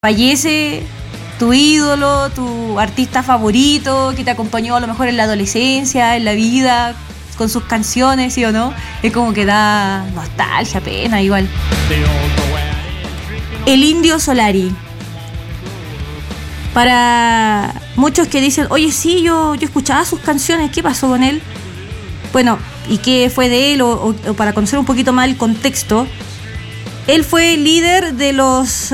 fallece tu ídolo, tu artista favorito, que te acompañó a lo mejor en la adolescencia, en la vida, con sus canciones, ¿sí o no? Es como que da nostalgia, pena, igual. El Indio Solari. Para muchos que dicen, oye, sí, yo escuchaba sus canciones, ¿qué pasó con él? Bueno, ¿y qué fue de él? O para conocer un poquito más el contexto, él fue líder de los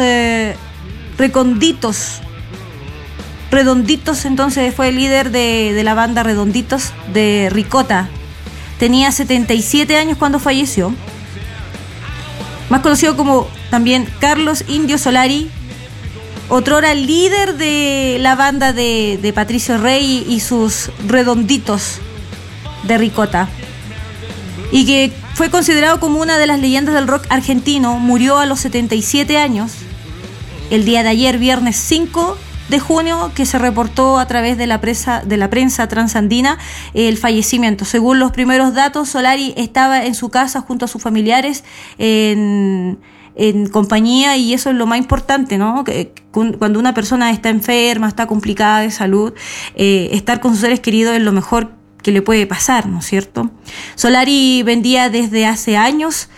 Redonditos, entonces fue líder de la banda Redonditos de Ricota. Tenía 77 años cuando falleció. Más conocido como también Carlos Indio Solari, otrora líder de la banda de Patricio Rey y sus Redonditos de Ricota, y que fue considerado como una de las leyendas del rock argentino. Murió a los 77 años el día de ayer, viernes 5 de junio, que se reportó a través de la prensa transandina el fallecimiento. Según los primeros datos, Solari estaba en su casa junto a sus familiares en compañía, y eso es lo más importante, ¿no? Que cuando una persona está enferma, está complicada de salud, estar con sus seres queridos es lo mejor que le puede pasar, ¿no es cierto? Solari venía desde hace años,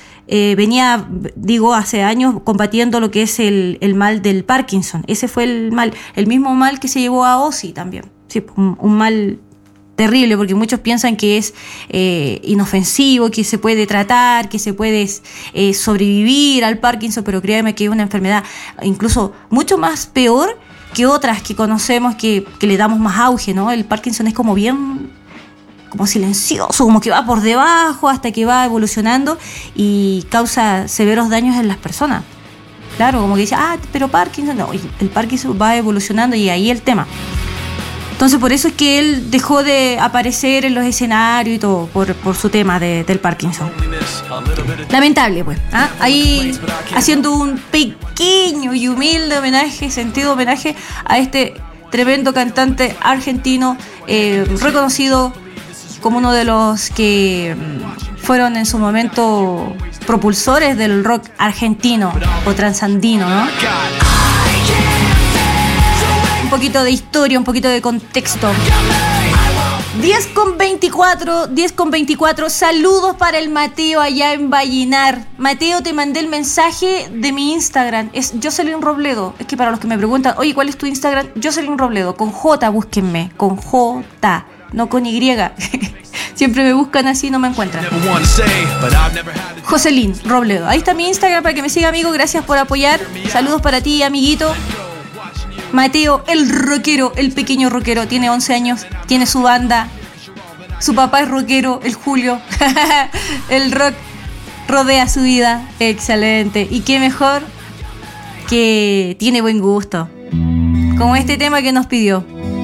hace años combatiendo lo que es el mal del Parkinson. Ese fue el mismo mal que se llevó a Ozzy también. Sí, un mal terrible, porque muchos piensan que es inofensivo, que se puede tratar, que se puede sobrevivir al Parkinson, pero créeme que es una enfermedad incluso mucho más peor que otras que conocemos, que le damos más auge, ¿no? El Parkinson es como bien, como silencioso, como que va por debajo hasta que va evolucionando y causa severos daños en las personas. Claro, como que dice, pero Parkinson, no, el Parkinson va evolucionando, y ahí el tema. Entonces por eso es que él dejó de aparecer en los escenarios y todo, por su tema del Parkinson. Lamentable, pues. Ahí haciendo un pequeño y humilde sentido homenaje a este tremendo cantante argentino, reconocido como uno de los que fueron en su momento propulsores del rock argentino o transandino, ¿no? Un poquito de historia, un poquito de contexto. 10:24, saludos para el Mateo allá en Vallenar. Mateo, te mandé el mensaje de mi Instagram, es Jocelyn Robledo. Es que para los que me preguntan, oye, ¿cuál es tu Instagram? Jocelyn Robledo, con J, búsquenme, con J, no con Y. Siempre me buscan así, no me encuentran. Jocelyn Robledo, ahí está mi Instagram para que me siga, amigo. Gracias por apoyar. Saludos para ti, amiguito. Mateo, el rockero, el pequeño rockero, tiene 11 años, tiene su banda, su papá es rockero, el Julio. El rock rodea su vida, excelente. Y qué mejor que tiene buen gusto, como este tema que nos pidió.